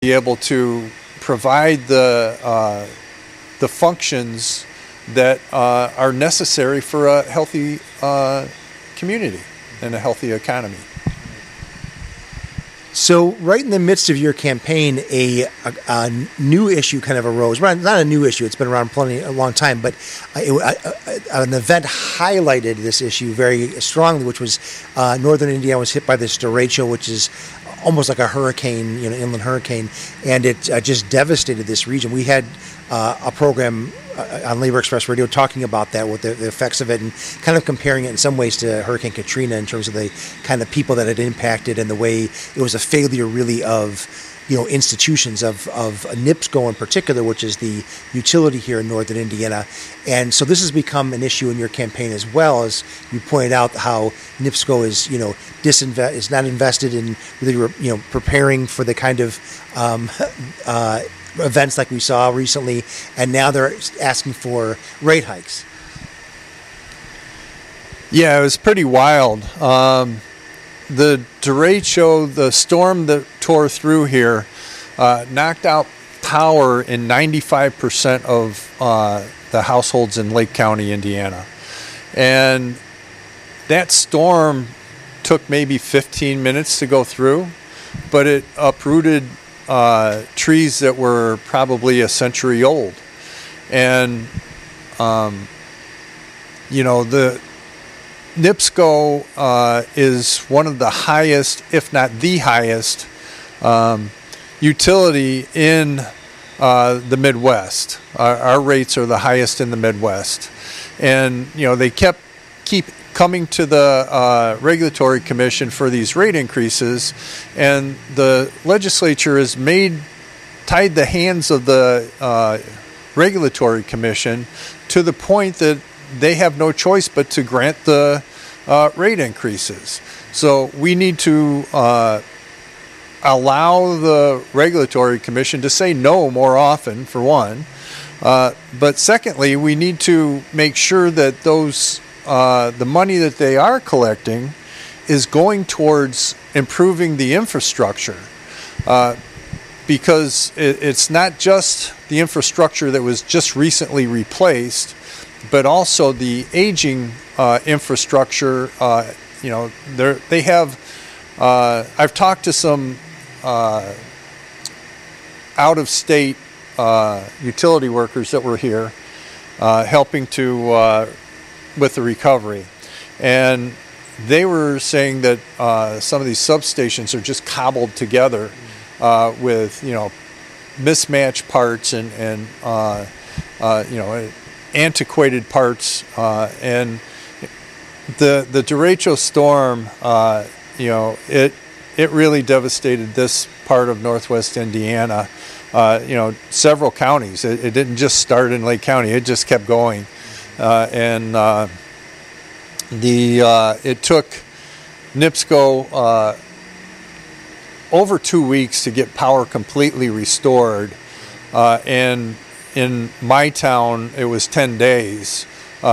be able to provide the functions that are necessary for a healthy community and a healthy economy. So right in the midst of your campaign, a new issue kind of arose. Well, not a new issue; it's been around a long time. But an event highlighted this issue very strongly, which was northern Indiana was hit by this derecho, which is almost like a hurricane, inland hurricane, and it just devastated this region. We had a program on Labor Express Radio talking about that, with the effects of it, and kind of comparing it in some ways to Hurricane Katrina in terms of the kind of people that it impacted and the way it was a failure really of institutions of NIPSCO in particular, which is the utility here in northern Indiana. And so this has become an issue in your campaign as well, as you pointed out how NIPSCO is is not invested in really preparing for the kind of events like we saw recently, and now they're asking for rate hikes. Yeah, it was pretty wild. The derecho, the storm that tore through here, knocked out power in 95% of the households in Lake County, Indiana. And that storm took maybe 15 minutes to go through, but it uprooted trees that were probably a century old. And, the NIPSCO is one of the highest, if not the highest, utility in the Midwest. Our rates are the highest in the Midwest. And, they keep coming to the Regulatory Commission for these rate increases, and the legislature has tied the hands of the Regulatory Commission to the point that they have no choice but to grant the rate increases. So we need to allow the Regulatory Commission to say no more often, for one. But secondly, we need to make sure that the money that they are collecting is going towards improving the infrastructure. Because it's not just the infrastructure that was just recently replaced, but also the aging infrastructure. They have. I've talked to some out-of-state utility workers that were here, helping to with the recovery, and they were saying that some of these substations are just cobbled together with mismatched parts and antiquated parts, and the derecho storm, it really devastated this part of northwest Indiana. Several counties. It didn't just start in Lake County; it just kept going, and it took NIPSCO over 2 weeks to get power completely restored, and in my town it was 10 days.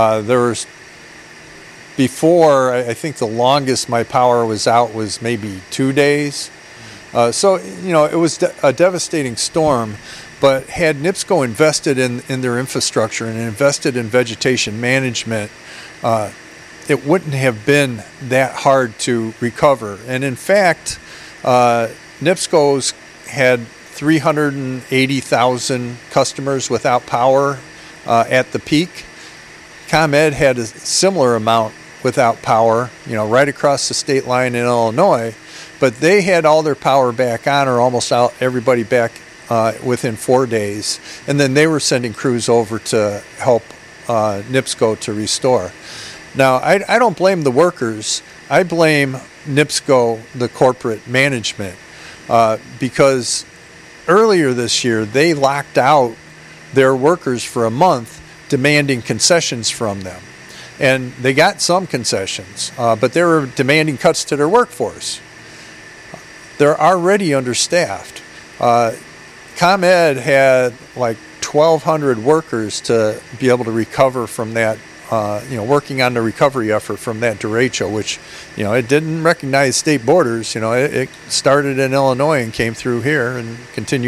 Before, I think the longest my power was out was maybe 2 days. So it was a devastating storm, but had NIPSCO invested in their infrastructure and invested in vegetation management, it wouldn't have been that hard to recover. And in fact, NIPSCO's had 380,000 customers without power at the peak. ComEd had a similar amount without power, right across the state line in Illinois, but they had all their power back on, or almost everybody back within 4 days, and then they were sending crews over to help NIPSCO to restore. Now, I don't blame the workers. I blame NIPSCO, the corporate management, because earlier this year they locked out their workers for a month, demanding concessions from them. And they got some concessions, but they were demanding cuts to their workforce. They're already understaffed. ComEd had like 1,200 workers to be able to recover from that working on the recovery effort from that derecho, which, it didn't recognize state borders. It started in Illinois and came through here and continued